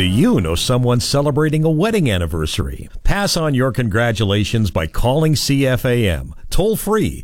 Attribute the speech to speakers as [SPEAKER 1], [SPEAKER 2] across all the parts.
[SPEAKER 1] Do you know someone celebrating a wedding anniversary? Pass on your congratulations by calling CFAM. Toll free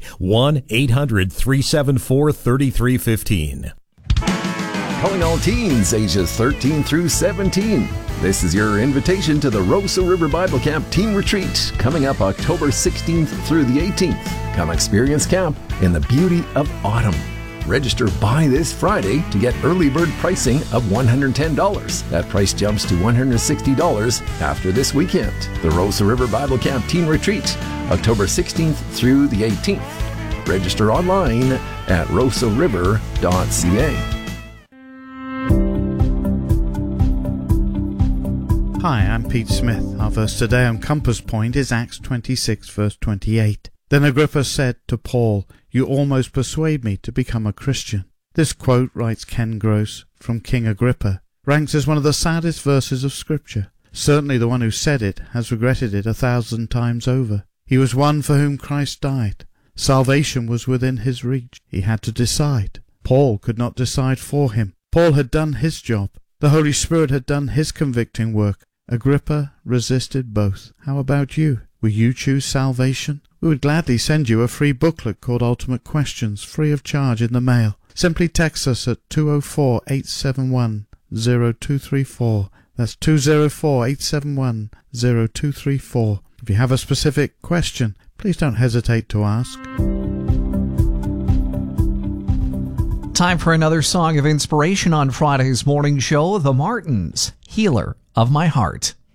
[SPEAKER 1] 1-800-374-3315.
[SPEAKER 2] Calling all teens ages 13 through 17. This is your invitation to the Roseau River Bible Camp Teen Retreat coming up October 16th through the 18th. Come experience camp in the beauty of autumn. Register by this Friday to get early bird pricing of $110. That price jumps to $160 after this weekend. The Roseau River Bible Camp Teen Retreat, October 16th through the 18th. Register online at roseauriver.ca.
[SPEAKER 3] Hi, I'm Pete Smith. Our verse today on Compass Point is Acts 26, verse 28. Then Agrippa said to Paul, "You almost persuade me to become a Christian." This quote, writes Ken Gross, from King Agrippa, ranks as one of the saddest verses of Scripture. Certainly the one who said it has regretted it 1,000 times over. He was one for whom Christ died. Salvation was within his reach. He had to decide. Paul could not decide for him. Paul had done his job. The Holy Spirit had done his convicting work. Agrippa resisted both. How about you? Will you choose salvation? We would gladly send you a free booklet called Ultimate Questions, free of charge in the mail. Simply text us at 204-871-0234. That's 204-871-0234. If you have a specific question, please don't hesitate to ask.
[SPEAKER 4] Time for another song of inspiration on Friday's morning show, The Martins, Healer of My Heart.